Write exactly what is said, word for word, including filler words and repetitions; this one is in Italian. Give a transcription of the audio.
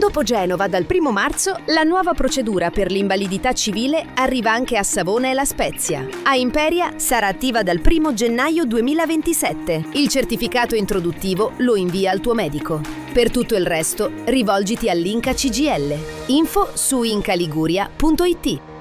Dopo Genova, dal primo marzo, la nuova procedura per l'invalidità civile arriva anche a Savona e La Spezia. A Imperia sarà attiva dal primo gennaio duemilaventisette. Il certificato introduttivo lo invia al tuo medico. Per tutto il resto, rivolgiti all'Inca C G I L. Info su incaliguria punto it.